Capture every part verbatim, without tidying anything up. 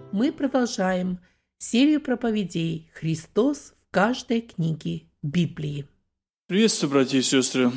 Мы продолжаем серию проповедей «Христос в каждой книге Библии». Приветствую, братья и сестры.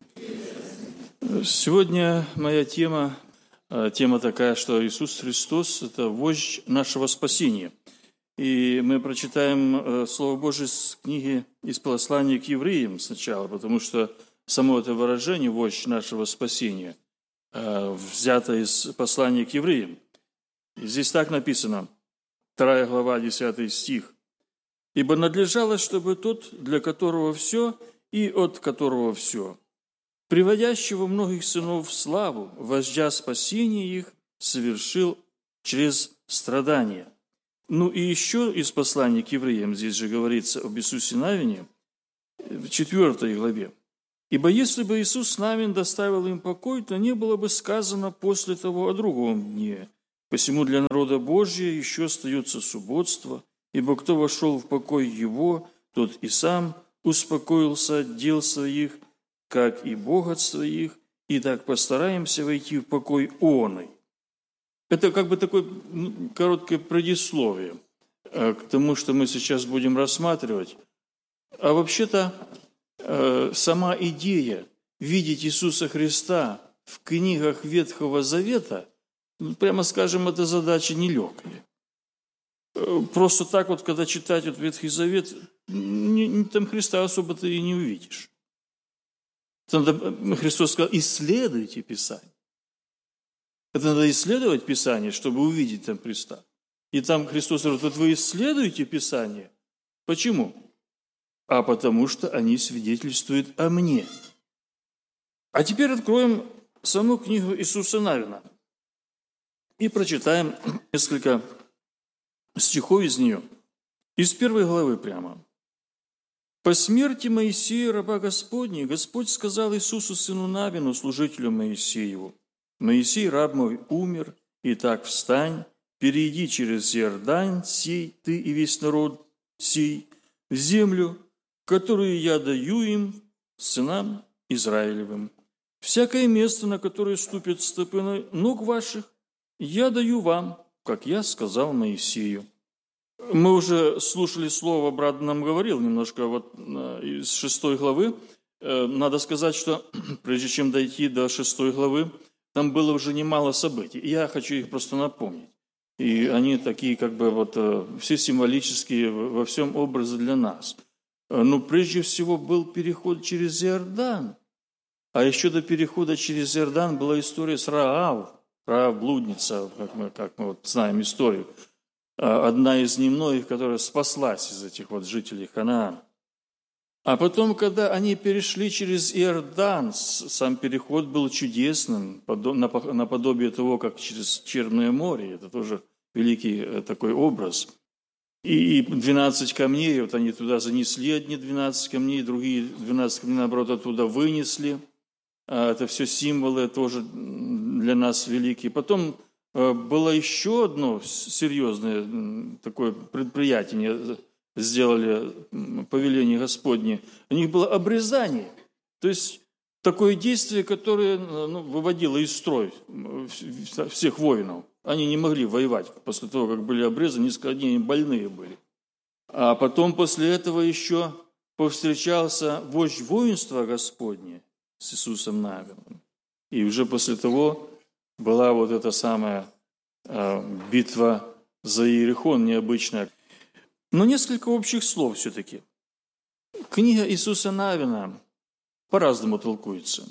Сегодня моя тема, тема такая, что Иисус Христос – это вождь нашего спасения. И мы прочитаем Слово Божие с книги из послания к евреям сначала, потому что само это выражение «вождь нашего спасения» взято из послания к евреям. И здесь так написано, вторая глава, десятый стих. «Ибо надлежало, чтобы тот, для которого все и от которого все, приводящего многих сынов в славу, вождя спасения их, совершил через страдания». Ну и еще из послания к евреям, здесь же говорится об Иисусе Навине, в четвертой главе. «Ибо если бы Иисус Навин доставил им покой, то не было бы сказано после того о другом дне. Посему для народа Божия еще остается субботство, ибо кто вошел в покой его, тот и сам успокоился от дел своих, как и Бог от своих, и так постараемся войти в покой оный». Это как бы такое короткое предисловие к тому, что мы сейчас будем рассматривать. А вообще-то сама идея видеть Иисуса Христа в книгах Ветхого Завета, прямо скажем, это задача нелегкая. Просто так вот, когда читать вот Ветхий Завет, там Христа особо ты и не увидишь. Там Христос сказал: исследуйте Писание. Это надо исследовать Писание, чтобы увидеть там Христа. И там Христос говорит: вот вы исследуете Писание. Почему? А потому что они свидетельствуют о мне. А теперь откроем саму книгу Иисуса Навина и прочитаем несколько стихов из нее. Из первой главы прямо. «По смерти Моисея, раба Господня, Господь сказал Иисусу, сыну Навину, служителю Моисееву: Моисей, раб мой, умер, итак встань, перейди через Иордан сей, ты и весь народ сей, в землю, которую я даю им, сынам Израилевым. Всякое место, на которое ступят стопы ног ваших, я даю вам, как я сказал Моисею». Мы уже слушали слово, брат нам говорил немножко вот из шестой главы. Надо сказать, что прежде чем дойти до шестой главы, там было уже немало событий. И я хочу их просто напомнить. И они такие, как бы, вот, все символические, во всем образы для нас. Но прежде всего был переход через Иордан. А еще до перехода через Иордан была история с Раав. Раав блудница, как мы, как мы вот знаем историю. Одна из немногих, которая спаслась из этих вот жителей Ханаана. А потом, когда они перешли через Иордан, сам переход был чудесным, наподобие того, как через Черное море. Это тоже великий такой образ. И двенадцать камней, вот они туда занесли одни двенадцать камней, другие двенадцать камней, наоборот, оттуда вынесли. Это все символы тоже для нас великие. Потом было еще одно серьезное такое предприятие, сделали повеление Господне. У них было обрезание. То есть такое действие, которое ну, выводило из строя всех воинов. Они не могли воевать после того, как были обрезаны, несколько дней больные были. А потом после этого еще повстречался вождь воинства Господне с Иисусом Навином. И уже после того была вот эта самая э, битва за Иерихон необычная. Но несколько общих слов все-таки. Книга Иисуса Навина по-разному толкуется.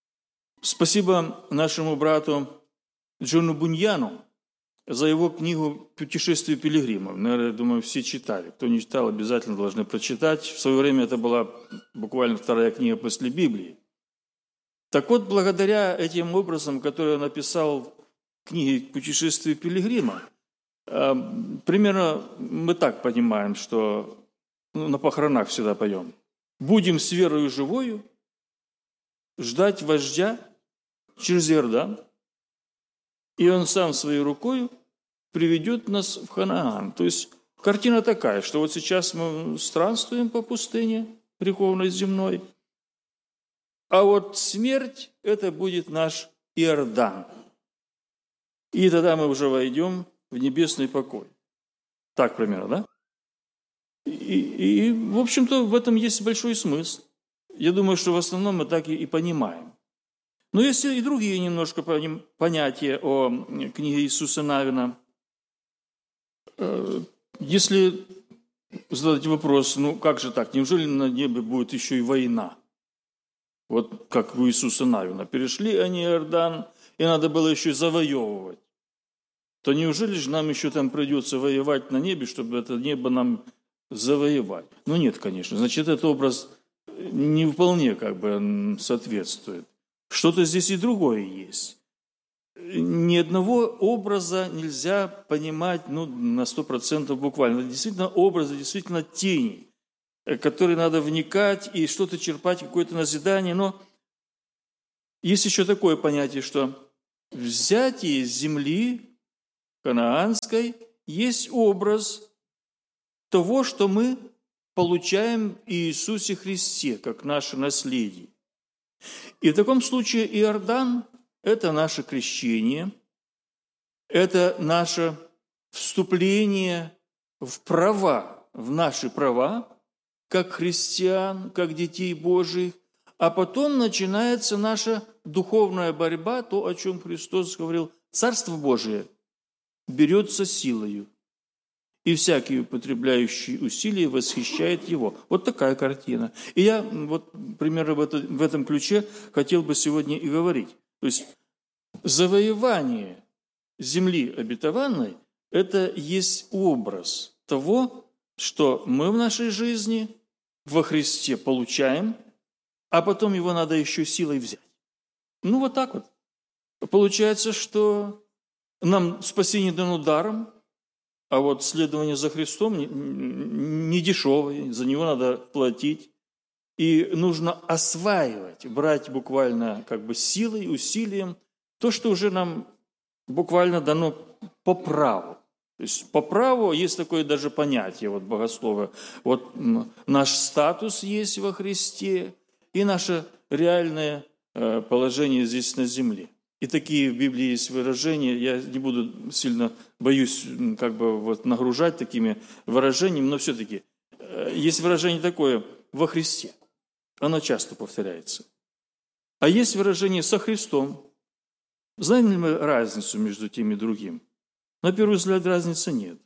Спасибо нашему брату Джону Буньяну за его книгу «Путешествие пилигримов». Наверное, я думаю, все читали. Кто не читал, обязательно должны прочитать. В свое время это была буквально вторая книга после Библии. Так вот, благодаря этим образам, которые он написал в книге «Путешествие пилигрима», примерно мы так понимаем, что ну, на похоронах всегда поем. «Будем с верою живою ждать вождя через Иордан, и он сам своей рукой приведет нас в Ханаан». То есть картина такая, что вот сейчас мы странствуем по пустыне греховной земной, а вот смерть – это будет наш Иордан. И тогда мы уже войдем в небесный покой. Так примерно, да? И, и, в общем-то, в этом есть большой смысл. Я думаю, что в основном мы так и, и понимаем. Но есть и другие немножко понятия о книге Иисуса Навина. Если задать вопрос, ну как же так, неужели на небе будет еще и война? Вот как у Иисуса Навина. Перешли они Иордан, и надо было еще и завоевывать. То неужели же нам еще там придется воевать на небе, чтобы это небо нам завоевать? Ну нет, конечно. Значит, этот образ не вполне как бы соответствует. Что-то здесь и другое есть. Ни одного образа нельзя понимать ну, на сто процентов буквально. Это действительно образы, действительно тени, в которые надо вникать и что-то черпать, какое-то назидание. Но есть еще такое понятие, что взятие земли ханаанской есть образ того, что мы получаем в Иисусе Христе, как наше наследие. И в таком случае Иордан – это наше крещение, это наше вступление в права, в наши права, как христиан, как детей Божьих, а потом начинается наша духовная борьба, то, о чем Христос говорил, Царство Божие берется силою, и всякий, употребляющий усилия, восхищает его. Вот такая картина. И я вот примерно в, это, в этом ключе хотел бы сегодня и говорить. То есть завоевание земли обетованной – это есть образ того, что мы в нашей жизни во Христе получаем, а потом его надо еще силой взять. Ну вот так вот. Получается, что нам спасение дано даром, а вот следование за Христом не, не дешевое, за него надо платить. И нужно осваивать, брать буквально как бы силой, усилием то, что уже нам буквально дано по праву. То есть по праву есть такое даже понятие вот богослова. Вот наш статус есть во Христе и наше реальное положение здесь на земле. И такие в Библии есть выражения, я не буду сильно, боюсь, как бы вот нагружать такими выражениями, но все-таки есть выражение такое «во Христе». Оно часто повторяется. А есть выражение «со Христом». Знаем ли мы разницу между тем и другим? На первый взгляд разницы нет.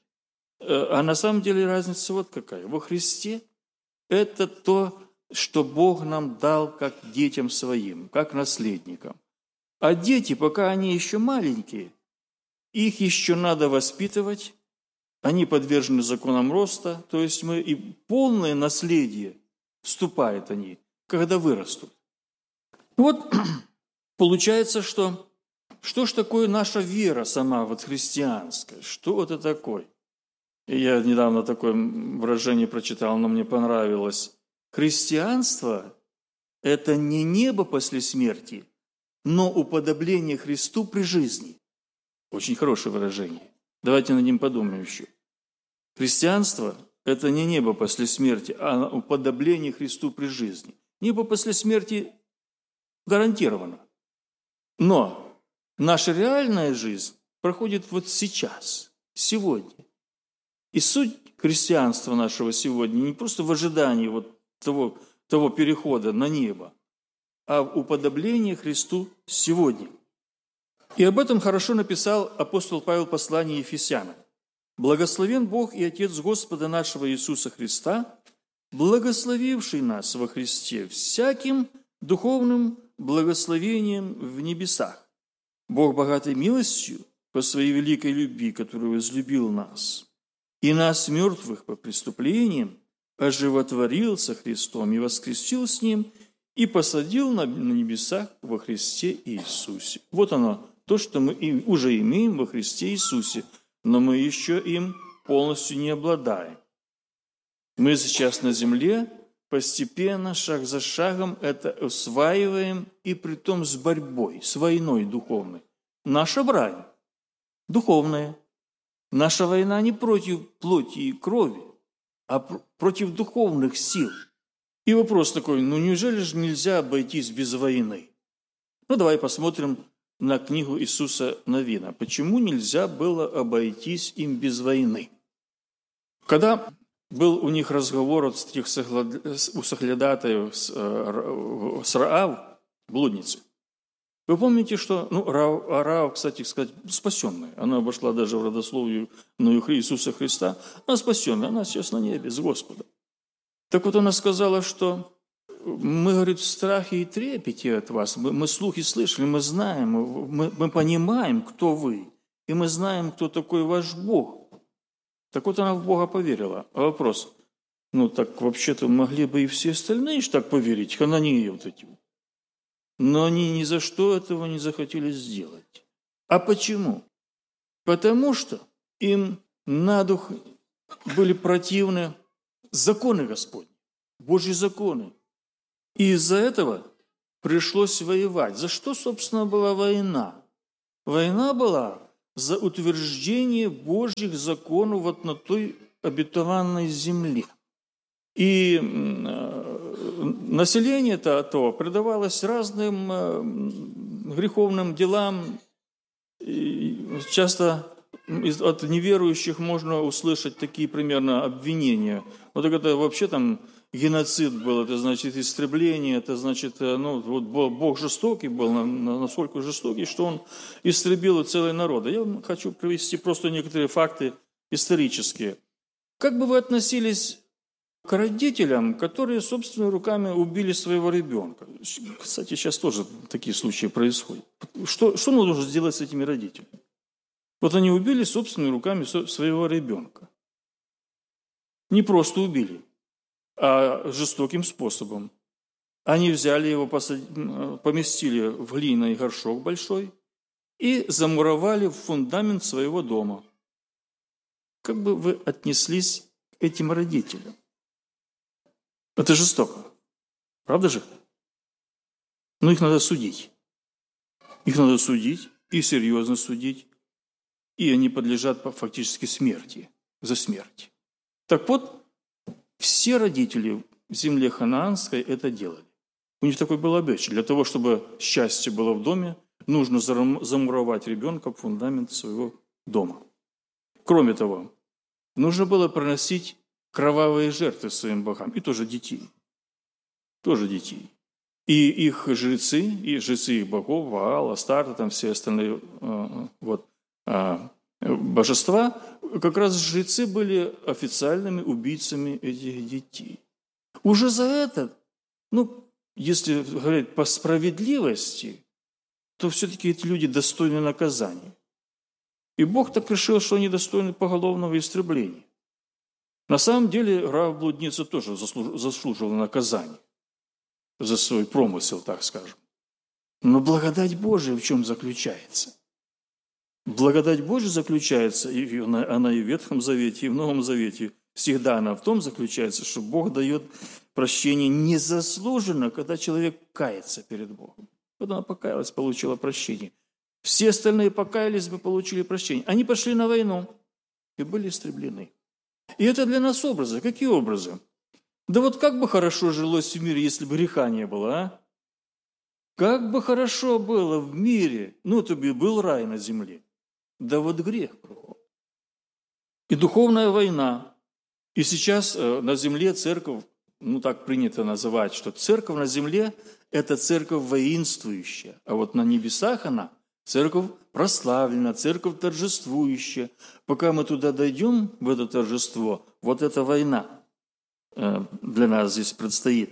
А на самом деле разница вот какая. Во Христе это то, что Бог нам дал как детям своим, как наследникам. А дети, пока они еще маленькие, их еще надо воспитывать, они подвержены законам роста, то есть мы и полное наследие вступают они, когда вырастут. Вот получается, что что ж такое наша вера сама вот христианская, что это такое? И я недавно такое выражение прочитал, оно мне понравилось. Христианство – это не небо после смерти, но уподобление Христу при жизни. Очень хорошее выражение. Давайте над ним подумаем еще. Христианство – это не небо после смерти, а уподобление Христу при жизни. Небо после смерти гарантировано. Но наша реальная жизнь проходит вот сейчас, сегодня. И суть христианства нашего сегодня не просто в ожидании вот того, того перехода на небо, а в уподоблении Христу сегодня. И об этом хорошо написал апостол Павел в послании Ефесянам. «Благословен Бог и Отец Господа нашего Иисуса Христа, благословивший нас во Христе всяким духовным благословением в небесах. Бог богатой милостью по своей великой любви, которую возлюбил нас, и нас, мертвых по преступлениям, оживотворил со Христом и воскресил с Ним, и посадил на небесах во Христе Иисусе». Вот оно, то, что мы уже имеем во Христе Иисусе, но мы еще им полностью не обладаем. Мы сейчас на земле постепенно, шаг за шагом это усваиваем, и притом с борьбой, с войной духовной. Наша брань духовная. Наша война не против плоти и крови, а против духовных сил. И вопрос такой, ну неужели же нельзя обойтись без войны? Ну давай посмотрим на книгу Иисуса Навина. Почему нельзя было обойтись им без войны? Когда был у них разговор от этих у соглядатаев с, с Раав, блудницей, вы помните, что, ну, Раав, Раав, кстати сказать, спасенная. Она обошла даже в родословию Иисуса Христа. Она спасенная, она сейчас на небе с Господом. Так вот она сказала, что мы, говорит, в страхе и трепете от вас. Мы, мы слухи слышали, мы знаем, мы, мы понимаем, кто вы. И мы знаем, кто такой ваш Бог. Так вот она в Бога поверила. А вопрос, ну так вообще-то могли бы и все остальные ж так поверить, хананеи вот эти. Но они ни за что этого не захотели сделать. А почему? Потому что им на дух были противны законы Господни, Божьи законы. И из-за этого пришлось воевать. За что, собственно, была война? Война была за утверждение Божьих законов вот на той обетованной земле. И население-то то предавалось разным греховным делам. И часто от неверующих можно услышать такие примерно обвинения. Вот это вообще там геноцид был, это значит истребление, это значит, ну, вот Бог жестокий был, насколько жестокий, что Он истребил целый народ. Я вам хочу привести просто некоторые факты исторические. Как бы вы относились к родителям, которые собственными руками убили своего ребенка? Кстати, сейчас тоже такие случаи происходят. Что, что нужно сделать с этими родителями? Вот они убили собственными руками своего ребенка. Не просто убили, а жестоким способом. Они взяли его, поместили в глиняный горшок большой и замуровали в фундамент своего дома. Как бы вы отнеслись к этим родителям? Это жестоко. Правда же? Но их надо судить. Их надо судить и серьезно судить. И они подлежат фактически смерти, за смерть. Так вот, все родители в земле ханаанской это делали. У них такой был обычай. Для того, чтобы счастье было в доме, нужно замуровать ребенка в фундамент своего дома. Кроме того, нужно было приносить кровавые жертвы своим богам, и тоже детей. Тоже детей. И их жрецы, и жрецы их богов, Ваал, Астарта, там все остальные вот, божества, как раз жрецы были официальными убийцами этих детей. Уже за это, ну, если говорить по справедливости, то все-таки эти люди достойны наказания. И Бог так решил, что они достойны поголовного истребления. На самом деле, Раав-блудница тоже заслужила наказание за свой промысел, так скажем. Но благодать Божия в чем заключается? Благодать Божия заключается, и она и в Ветхом Завете, и в Новом Завете, всегда она в том заключается, что Бог дает прощение незаслуженно, когда человек кается перед Богом. Вот она покаялась, получила прощение. Все остальные покаялись бы, получили прощение. Они пошли на войну и были истреблены. И это для нас образы. Какие образы? Да вот как бы хорошо жилось в мире, если бы греха не было, а? Как бы хорошо было в мире, ну, то бы был рай на земле. Да вот грех кругом. И духовная война. И сейчас на земле церковь, ну так принято называть, что церковь на земле – это церковь воинствующая, а вот на небесах она – церковь прославлена, церковь торжествующая. Пока мы туда дойдем, в это торжество, вот эта война для нас здесь предстоит.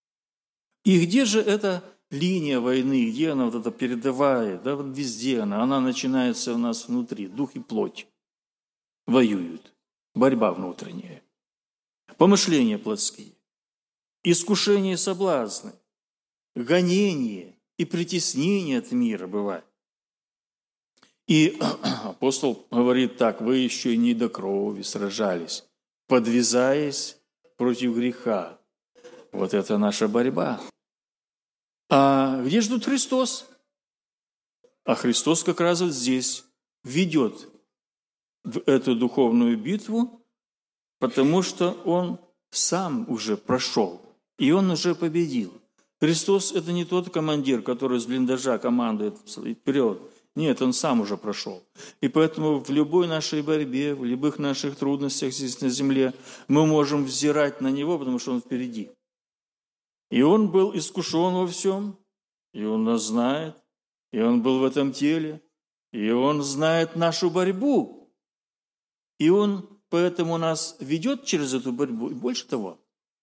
И где же эта линия войны, где она вот это передовая, да, вот везде она, она начинается у нас внутри, дух и плоть воюют, борьба внутренняя, помышления плотские, искушения и соблазны, гонение и притеснение от мира бывает. И апостол говорит так: вы еще и не до крови сражались, подвязаясь против греха. Вот это наша борьба. А где же тут Христос? А Христос как раз вот здесь ведет в эту духовную битву, потому что Он сам уже прошел, и Он уже победил. Христос – это не тот командир, который с блиндажа командует вперед. Нет, Он сам уже прошел. И поэтому в любой нашей борьбе, в любых наших трудностях здесь на земле мы можем взирать на Него, потому что Он впереди. И Он был искушен во всем, и Он нас знает, и Он был в этом теле, и Он знает нашу борьбу. И Он поэтому нас ведет через эту борьбу. И больше того,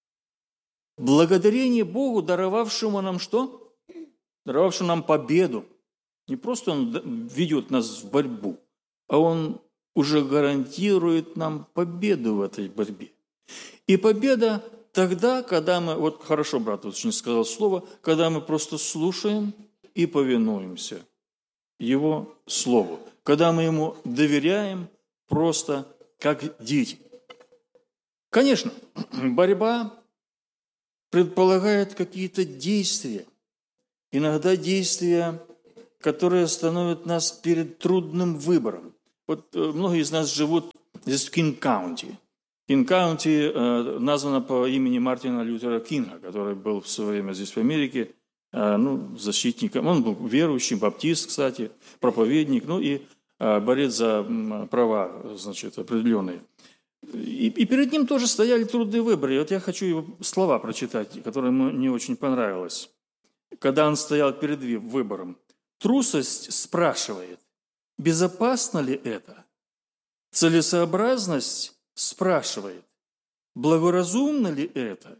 благодарение Богу, даровавшему нам что? Даровавшему нам победу. Не просто Он ведет нас в борьбу, а Он уже гарантирует нам победу в этой борьбе. И победа тогда, когда мы, вот хорошо брат очень сказал слово, когда мы просто слушаем и повинуемся Его Слову, когда мы Ему доверяем просто как дети. Конечно, борьба предполагает какие-то действия, иногда действия, которые становят нас перед трудным выбором. Вот многие из нас живут здесь в Кинг-Каунти. Кинг-Каунти э, названо по имени Мартина Лютера Кинга, который был в свое время здесь в Америке, э, ну, защитником. Он был верующий, баптист, кстати, проповедник, ну и э, борец за э, права, значит, определенные. И, и перед ним тоже стояли трудные выборы. И вот я хочу его слова прочитать, которые мне очень понравилось. Когда он стоял перед выбором. Трусость спрашивает, безопасно ли это? Целесообразность спрашивает, благоразумно ли это?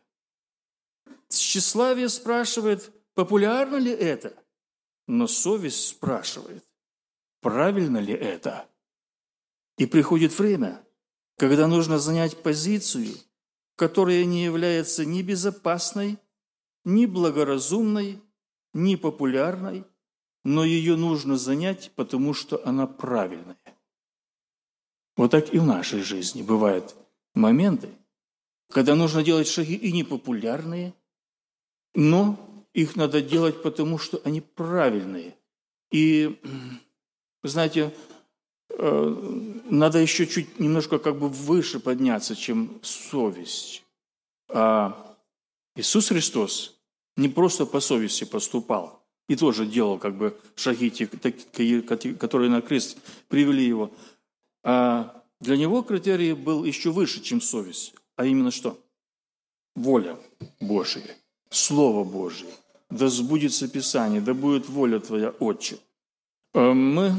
Тщеславие спрашивает, популярно ли это? Но совесть спрашивает, правильно ли это? И приходит время, когда нужно занять позицию, которая не является ни безопасной, ни благоразумной, ни популярной, но ее нужно занять, потому что она правильная. Вот так и в нашей жизни бывают моменты, когда нужно делать шаги и непопулярные, но их надо делать, потому что они правильные. И, знаете, надо еще чуть немножко как бы выше подняться, чем совесть. А Иисус Христос не просто по совести поступал, и тоже делал как бы шаги, которые на крест привели его. А для него критерий был еще выше, чем совесть. А именно что? Воля Божия, Слово Божие. Да сбудется Писание, да будет воля Твоя, Отче. Мы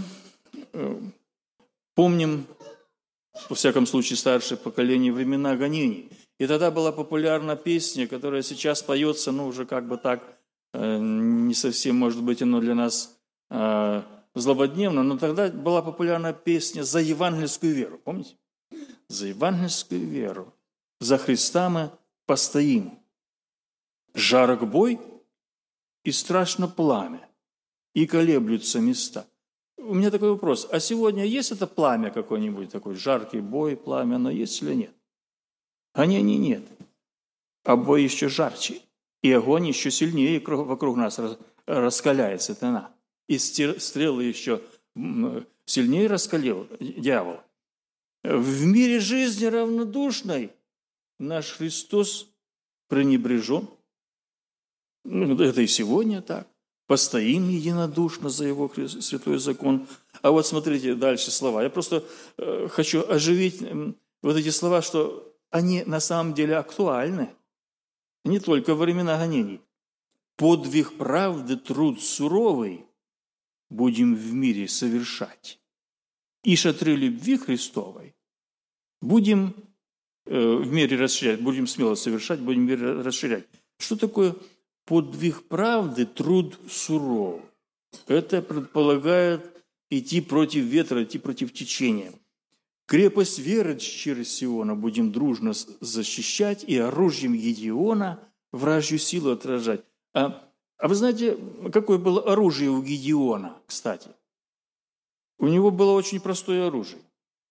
помним, во всяком случае, старшее поколение, времена гонений. И тогда была популярна песня, которая сейчас поется, ну, уже как бы так, не совсем, может быть, оно для нас э, злободневно, но тогда была популярна песня «За евангельскую веру». Помните? «За евангельскую веру, за Христа мы постоим. Жарок бой и страшно пламя, и колеблются места». У меня такой вопрос. А сегодня есть это пламя какое-нибудь, такой жаркий бой, пламя, но есть или нет? Гонений нет, а бой еще жарче. И огонь еще сильнее вокруг нас раскаляется, это она. И стрелы еще сильнее раскалил дьявол. В мире жизни равнодушной наш Христос пренебрежен. Ну, это и сегодня так. Постоим единодушно за Его святой закон. А вот смотрите дальше слова. Я просто хочу оживить вот эти слова, что они на самом деле актуальны. Не только во времена гонений. Подвиг правды, труд суровый будем в мире совершать. И шатры любви Христовой будем э, в мире расширять, будем смело совершать, будем в мире расширять. Что такое подвиг правды, труд суровый? Это предполагает идти против ветра, идти против течения. Крепость веры через Сиона будем дружно защищать и оружием Гедеона вражью силу отражать. А, а вы знаете, какое было оружие у Гедеона, кстати? У него было очень простое оружие.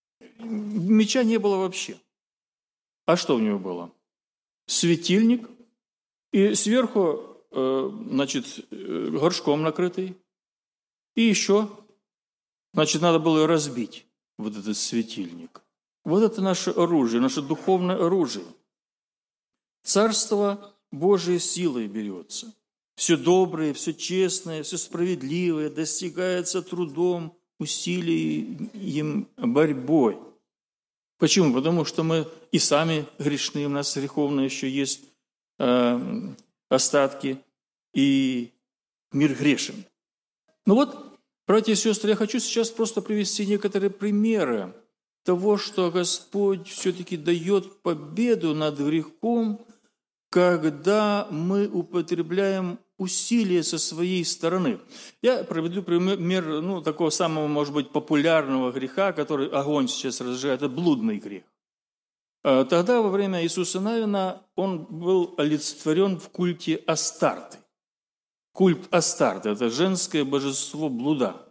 Меча не было вообще. А что у него было? Светильник и сверху, э, значит, горшком накрытый. И еще, значит, надо было разбить вот этот светильник. Вот это наше оружие, наше духовное оружие. Царство Божие силой берется. все доброе, все честное, все справедливое достигается трудом, усилием, борьбой. Почему? Потому что мы и сами грешные, у нас греховно еще есть э, остатки, и мир грешен. Ну вот, братья и сестры, я хочу сейчас просто привести некоторые примеры того, что Господь все-таки дает победу над грехом, когда мы употребляем усилия со своей стороны. Я приведу пример ну, такого самого, может быть, популярного греха, который огонь сейчас разжигает, это блудный грех. Тогда, во время Иисуса Навина, он был олицетворен в культе Астарты. Культ Астарты – это женское божество блуда.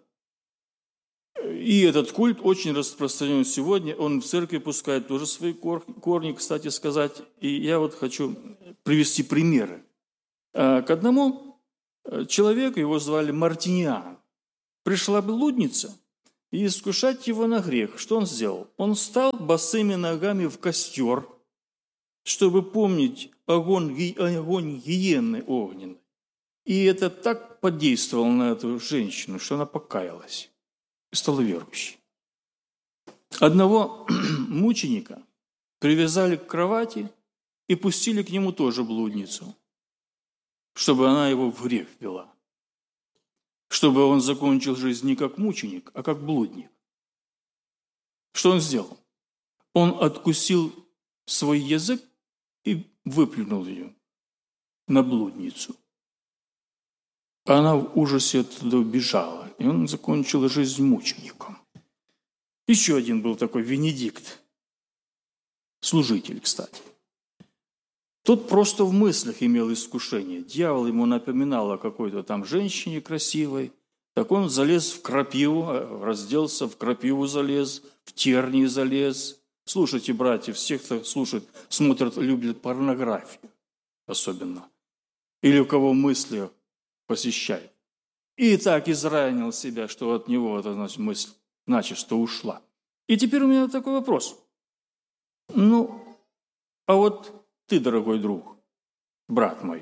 И этот культ очень распространен сегодня. Он в церкви пускает тоже свои корни, кстати сказать. И я вот хочу привести примеры. К одному человеку, его звали Мартиниан, пришла блудница и искушать его на грех. Что он сделал? Он встал босыми ногами в костер, чтобы помнить огонь, огонь гиены огненной. И это так подействовало на эту женщину, что она покаялась и стала верующей. Одного мученика привязали к кровати и пустили к нему тоже блудницу, чтобы она его в грех ввела, чтобы он закончил жизнь не как мученик, а как блудник. Что он сделал? Он откусил свой язык и выплюнул ее на блудницу. Она в ужасе оттуда убежала, и он закончил жизнь мучеником. Еще один был такой Венедикт, служитель, кстати. Тот просто в мыслях имел искушение. Дьявол ему напоминал о какой-то там женщине красивой. Так он залез в крапиву, разделся, в крапиву залез, в тернии залез. Слушайте, братья, всех, кто слушает, смотрят, любят порнографию особенно. Или у кого мысли посещает. И так изранил себя, что от него эта значит, мысль начисто ушла. И теперь у меня такой вопрос. Ну, а вот ты, дорогой друг, брат мой,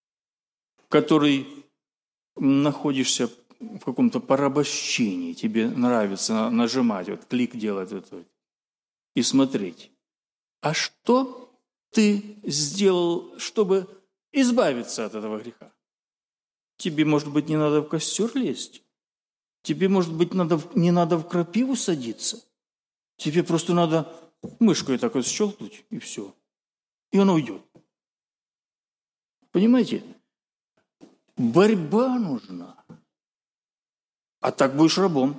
который находишься в каком-то порабощении, тебе нравится нажимать, вот клик делать вот, вот, и смотреть. А что ты сделал, чтобы избавиться от этого греха? Тебе, может быть, не надо в костер лезть? Тебе, может быть, надо, не надо в крапиву садиться? Тебе просто надо мышкой так вот щелкнуть, и все. И он уйдет. Понимаете? Борьба нужна. А так будешь рабом.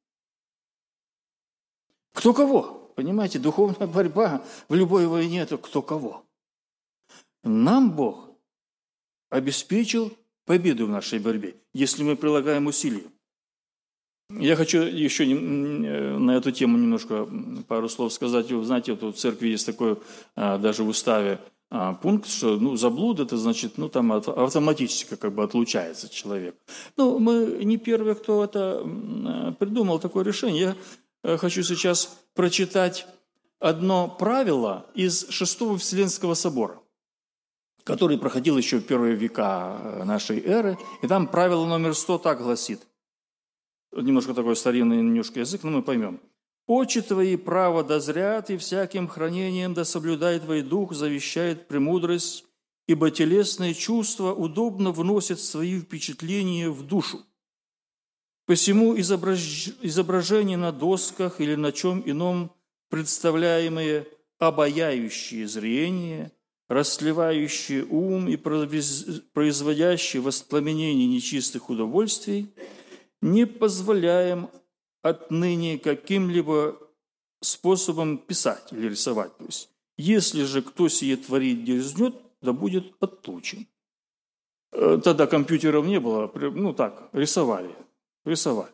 Кто кого? Понимаете, духовная борьба в любой войне – это кто кого. Нам Бог обеспечил победу в нашей борьбе, если мы прилагаем усилия. Я хочу еще на эту тему немножко пару слов сказать. Вы знаете, вот в церкви есть такой, даже в уставе, пункт, что ну, за блуд это значит, ну там автоматически как бы отлучается человек. Ну, мы не первые, кто это придумал, такое решение. Я хочу сейчас прочитать одно правило из Шестого Вселенского собора, который проходил еще в первые века нашей эры. И там правило номер сто так гласит. Немножко такой старинный немножко язык, но мы поймем. «Очи твои право дозрят, и всяким хранением да соблюдай твой дух, завещает премудрость, ибо телесные чувства удобно вносят свои впечатления в душу. Посему изображ... изображения на досках или на чем ином представляемые обаяющие зрение, расслевающие ум и производящие воспламенение нечистых удовольствий, не позволяем отныне каким-либо способом писать или рисовать. То есть, если же кто сие творит дерзнет, да будет отлучен». Тогда компьютеров не было, ну так, рисовали, рисовали.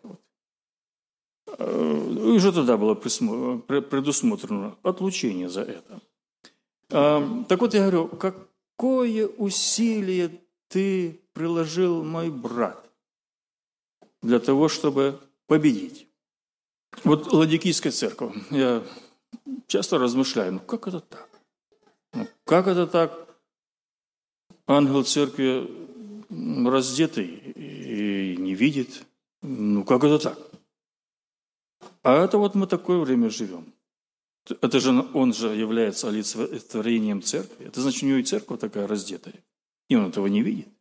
И уже тогда было предусмотрено отлучение за это. Так вот, я говорю, какое усилие ты приложил, мой брат, для того, чтобы победить. Вот Ладикийская церковь, я часто размышляю, ну как это так? Ну, как это так? Ангел церкви раздетый и не видит. Ну, как это так? А это вот мы такое время живем. Это же он же является олицетворением церкви. Это значит, у него и церковь такая раздетая. И он этого не видит.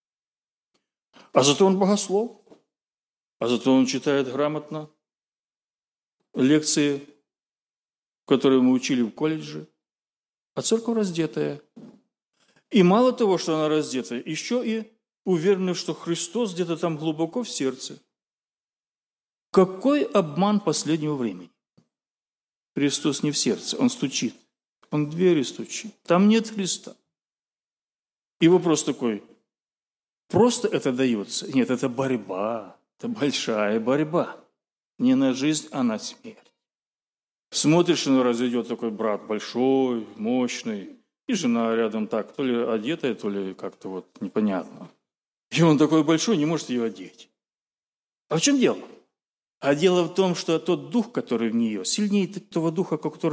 А зато он богослов. А зато он читает грамотно лекции, которые мы учили в колледже. А церковь раздетая. И мало того, что она раздетая, еще и уверены, что Христос где-то там глубоко в сердце. Какой обман последнего времени? Христос не в сердце, Он стучит. Он в двери стучит. Там нет Христа. И вопрос такой, просто это дается? Нет, это борьба. Это большая борьба. Не на жизнь, а на смерть. Смотришь, ну, раз идет такой брат большой, мощный, и жена рядом так, то ли одетая, то ли как-то вот непонятно. И он такой большой, не может ее одеть. А в чем дело? А дело в том, что тот дух, который в нее, сильнее того духа, который